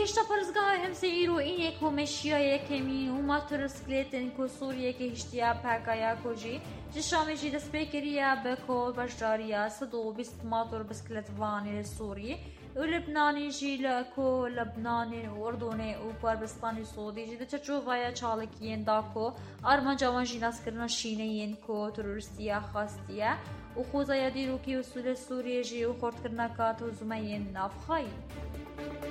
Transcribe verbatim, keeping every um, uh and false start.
گشت پرزگاه همسه ایرو این یک همشیای کمی و ما ترسکلیتن کو سوریه که هشتیا پکایا کجی جشامی جی دست بکریا بکو بشاریا صدو بیست ماتور بسکلت وانی سوری و لبنانی جی لکو لبنانی و اردنی و کردستانی سعودی جی دچچو ویا چالکین داکو آرمان جوان جی ناس کرنا شینین کو تروریستیا خاستیا و خوزا یادی روکی و سود سوریه جی و خورد کرنا کات و زمین نافخایی